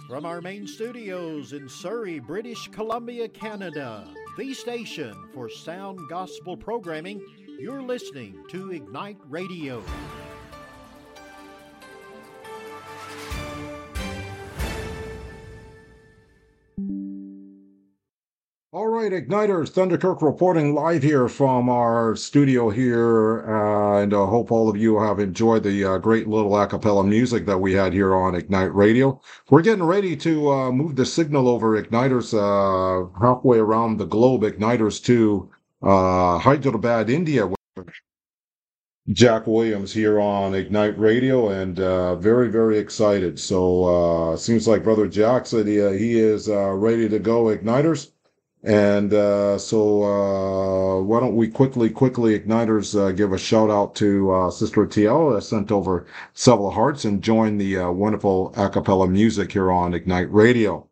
From our main studios in Surrey, British Columbia, Canada, the station for sound gospel programming, you're listening to Ignite Radio. All right, Igniters, Thunderkirk reporting live here from our studio here, and I hope all of you have enjoyed the great little a cappella music that we had here on Ignite Radio. We're getting ready to move the signal over, Igniters, halfway around the globe, Igniters to Hyderabad, India, with Jack Williams here on Ignite Radio, and very, very excited. So seems like Brother Jack said he is ready to go, Igniters. And so why don't we quickly, Igniters, give a shout out to Sister TL that sent over several hearts and join the wonderful a cappella music here on Ignite Radio.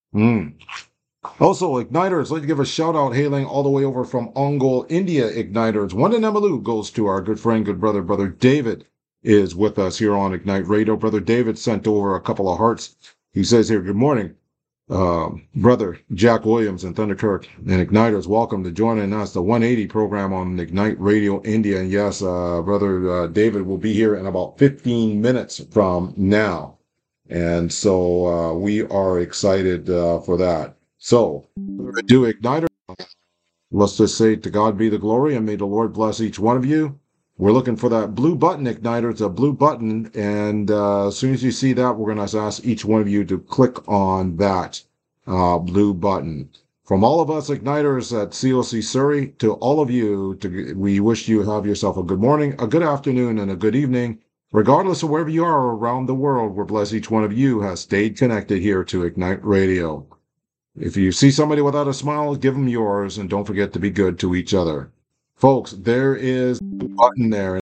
Also, Igniters, let's give a shout out hailing all the way over from Ongole, India, Igniters. One in Emalu goes to our good friend, good brother, Brother David is with us here on Ignite Radio. Brother David sent over a couple of hearts. He says here, good morning. Brother Jack Williams and Thunderkirk and Igniters, welcome to joining us, the 180 program on Ignite Radio India. And yes, Brother David will be here in about 15 minutes from now. And so we are excited for that. So, do Igniters, let's just say to God be the glory, and may the Lord bless each one of you. We're looking for that blue button, Igniter. It's a blue button, and as soon as you see that, we're going to ask each one of you to click on that blue button. From all of us Igniters at COC Surrey, to all of you, we wish you have yourself a good morning, a good afternoon, and a good evening. Regardless of wherever you are around the world, we're blessed each one of you has stayed connected here to Ignite Radio. If you see somebody without a smile, give them yours, and don't forget to be good to each other. Folks, there is a button there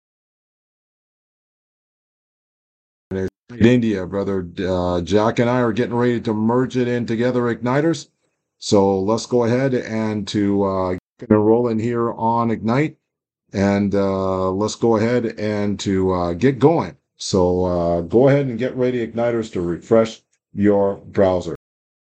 in India. Brother Jack and I are getting ready to merge it in together, Igniters. So let's go ahead and to enroll in here on Ignite, and let's go ahead and to get going. So go ahead and get ready, Igniters, to refresh your browser.